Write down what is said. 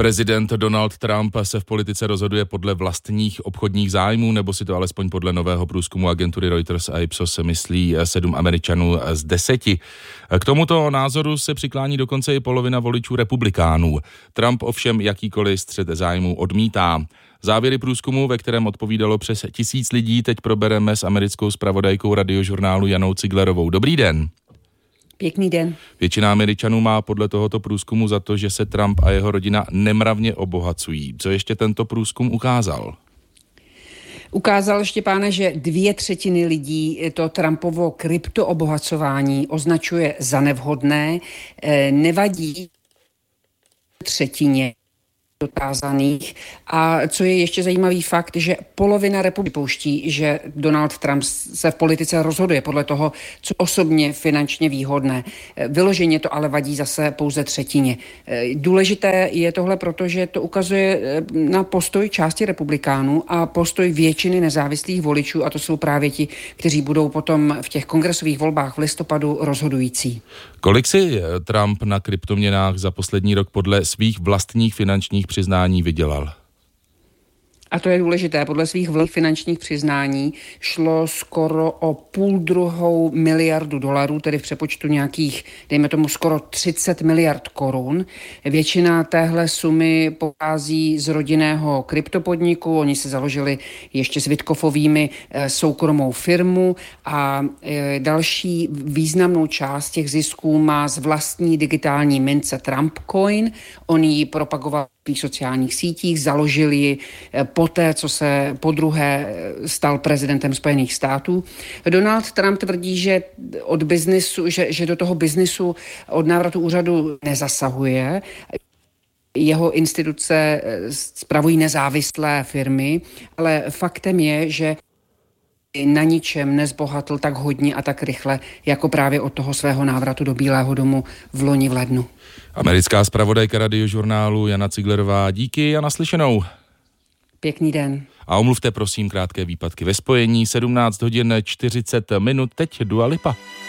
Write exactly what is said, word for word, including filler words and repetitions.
Prezident Donald Trump se v politice rozhoduje podle vlastních obchodních zájmů, nebo si to alespoň podle nového průzkumu agentury Reuters a Ipsos myslí sedm Američanů z deseti. K tomuto názoru se přiklání dokonce i polovina voličů republikánů. Trump ovšem jakýkoliv střet zájmů odmítá. Závěry průzkumu, ve kterém odpovídalo přes tisíc lidí, teď probereme s americkou zpravodajkou Radiožurnálu Janou Ciglerovou. Dobrý den. Pěkný den. Většina Američanů má podle tohoto průzkumu za to, že se Trump a jeho rodina nemravně obohacují. Co ještě tento průzkum ukázal? Ukázal, Štěpáne, že dvě třetiny lidí to Trumpovo kryptoobohacování označuje za nevhodné. Nevadí třetině dotázaných. A co je ještě zajímavý fakt, že polovina republiky pouští, že Donald Trump se v politice rozhoduje podle toho, co osobně finančně výhodné. Vyloženě to ale vadí zase pouze třetině. Důležité je tohle, protože to ukazuje na postoj části republikánů a postoj většiny nezávislých voličů, a to jsou právě ti, kteří budou potom v těch kongresových volbách v listopadu rozhodující. Kolik si Trump na kryptoměnách za poslední rok podle svých vlastních finančních přiznání vydělal? A to je důležité. Podle svých vlastních finančních přiznání šlo skoro o půl druhou miliardu dolarů, tedy v přepočtu nějakých, dejme tomu, skoro třicet miliard korun. Většina téhle sumy pochází z rodinného kryptopodniku. Oni se založili ještě s Witkofovými soukromou firmu a další významnou část těch zisků má z vlastní digitální mince Trump Coin. On ji propagoval v svých sociálních sítích, založili ji poté, co se podruhé stal prezidentem Spojených států. Donald Trump tvrdí, že od biznisu, že, že do toho biznisu od návratu úřadu nezasahuje. Jeho instituce spravují nezávislé firmy, ale faktem je, že na ničem nezbohatl tak hodně a tak rychle, jako právě od toho svého návratu do Bílého domu v loni v lednu. Americká zpravodajka Radiožurnálu Jana Ciglerová, díky a naslyšenou. Pěkný den. A omluvte prosím krátké výpadky ve spojení. sedmnáct hodin čtyřicet minut, teď Dua Lipa.